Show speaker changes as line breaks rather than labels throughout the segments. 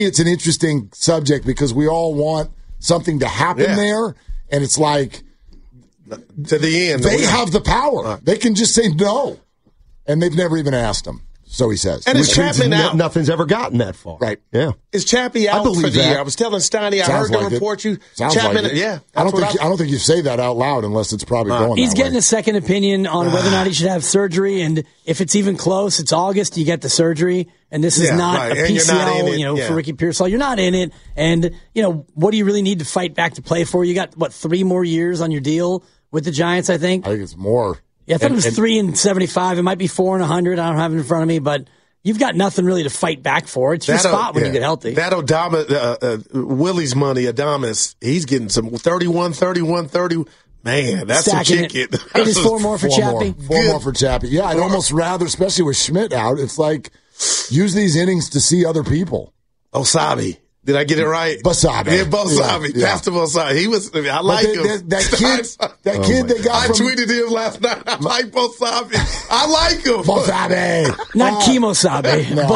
It's an interesting subject because we all want something to happen there, and it's like
to the end.
They have the power. They can just say no, and they've never even asked him. So he sasays.
And is Chapman out?
Nothing's ever gotten that far.
Right.
Yeah.
Is Chappie out for the year? I was telling Steiny, I heard the report. Chapman,
I don't think you say that out loud unless it's probably going
He's
that
getting
way.
a second opinion on whether or not he should have surgery, and if it's even close, it's August, you get the surgery, and this is not a PCL, for Ricky Pearsall. You're not in it, and, what do you really need to fight back to play for? You got, 3 more years on your deal with the Giants, I think?
I think it's more.
Yeah, I thought it was 3 and 75. It might be 4 and 100. I don't have it in front of me, but you've got nothing really to fight back for. It's your spot when you get healthy.
That Willie's money, Adamas, he's getting some 31, 30. Man, that's
Stacking
some chicken.
It is 4 more for Chappie.
4 more for Chappie. Yeah, I'd almost rather, especially with Schmidt out, it's like use these innings to see other people.
Osabi. Did I get it right?
Basabe.
Yeah, Basabe.
Yeah.
Pastor Basabe. I like him.
That kid they got
I tweeted him last night. I like Basabe. I like him.
Basabe.
Not Kemosabe.
No.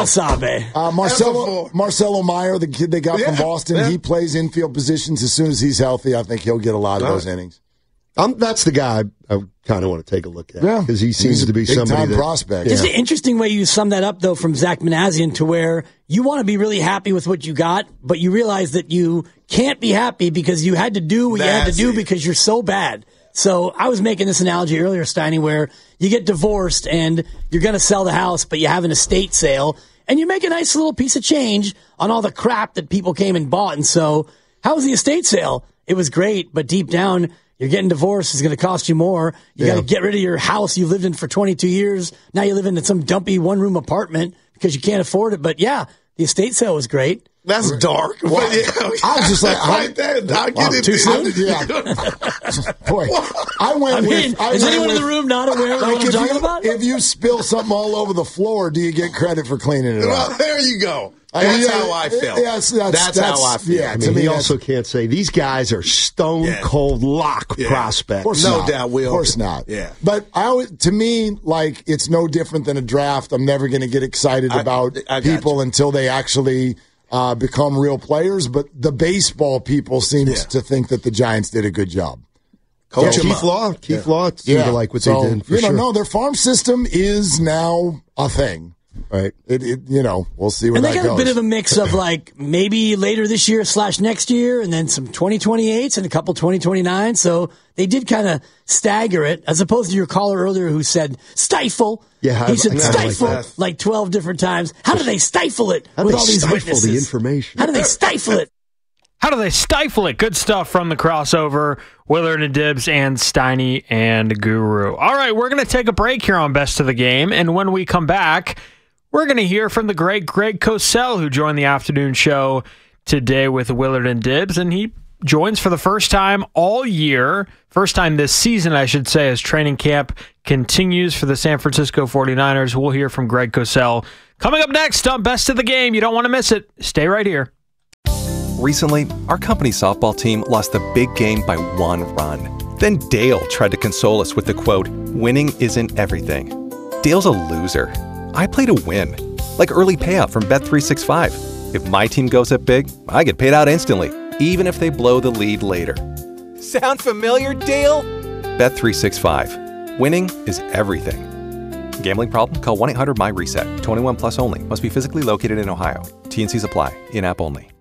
Basabe.
Marcelo Meyer, the kid they got from Boston, he plays infield positions. As soon as he's healthy, I think he'll get a lot of those innings.
That's the guy I kind of want to take a look at because he seems to be somebody that
prospect.
It's an interesting way you sum that up, though, from Zach Manassian to where you want to be really happy with what you got, but you realize that you can't be happy because you had to do what you had to do because you're so bad. So I was making this analogy earlier, Steiny, where you get divorced and you're going to sell the house, but you have an estate sale, and you make a nice little piece of change on all the crap that people came and bought. And so how was the estate sale? It was great, but deep down, you're getting divorced. It's going to cost you more. You got to get rid of your house you lived in for 22 years. Now you live in some dumpy one-room apartment because you can't afford it. But, the estate sale was great.
That's dark.
Well, I was just like,
I get it.
Too soon? Boy,
is anyone in the room not aware of what I'm talking about?
If you spill something all over the floor, do you get credit for cleaning it up?
Well, there you go. That's how I felt. That's how I feel.
Yeah,
to me, he also can't say these guys are stone cold lock prospects.
No doubt, Will.
Of course not.
Yeah.
But to me, it's no different than a draft. I'm never going to get excited about people until they actually become real players. But the baseball people seem to think that the Giants did a good job.
Keith Law seemed to like what they did. For sure.
No, their farm system is now a thing. Right. We'll see where that goes.
And they got a bit of a mix of maybe later this year / next year, and then some 2028s and a couple 2029. So they did kind of stagger it, as opposed to your caller earlier who said stifle.
Yeah,
he said stifle like 12 different times. How do they stifle it with all these witnesses?
The information.
How do they stifle it?
How do they stifle it? Good stuff from the crossover. Willard and Dibbs and Steiny and Guru. All right, we're going to take a break here on Best of the Game, and when we come back, we're going to hear from the great Greg Cosell, who joined the afternoon show today with Willard and Dibbs, and he joins for the first time all year, first time this season, I should say, as training camp continues for the San Francisco 49ers. We'll hear from Greg Cosell coming up next on Best of the Game. You don't want to miss it. Stay right here.
Recently, our company softball team lost the big game by 1 run. Then Dale tried to console us with the quote, "Winning isn't everything." Dale's a loser. I play to win, like early payout from Bet365. If my team goes up big, I get paid out instantly, even if they blow the lead later. Sound familiar, Dale? Bet365. Winning is everything. Gambling problem? Call 1-800-MY-RESET. 21 plus only. Must be physically located in Ohio. T&Cs apply. In-app only.